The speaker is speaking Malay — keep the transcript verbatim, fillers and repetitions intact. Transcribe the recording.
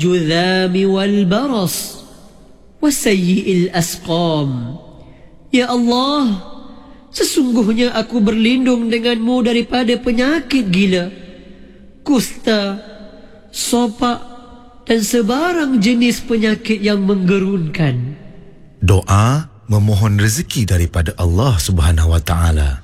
الجذام والبرص وسيء الأسقام. Ya Allah, sesungguhnya aku berlindung denganmu daripada penyakit gila, kusta, sopak dan sebarang jenis penyakit yang menggerunkan. Doa memohon rezeki daripada Allah Subhanahu wa taala.